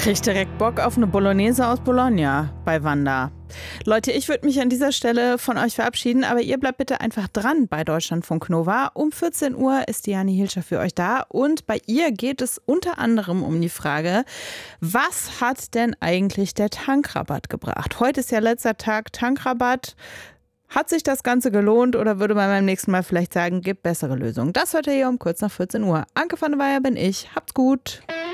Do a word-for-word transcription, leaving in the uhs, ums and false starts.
Krieg direkt Bock auf eine Bolognese aus Bologna bei Wanda. Leute, ich würde mich an dieser Stelle von euch verabschieden, aber ihr bleibt bitte einfach dran bei Deutschlandfunk Nova. Um vierzehn Uhr ist Diane Hilscher für euch da und bei ihr geht es unter anderem um die Frage, was hat denn eigentlich der Tankrabatt gebracht? Heute ist ja letzter Tag Tankrabatt. Hat sich das Ganze gelohnt oder würde man beim nächsten Mal vielleicht sagen, gibt bessere Lösungen? Das hört ihr hier um kurz nach vierzehn Uhr. Anke van der Weyer bin ich. Habt's gut.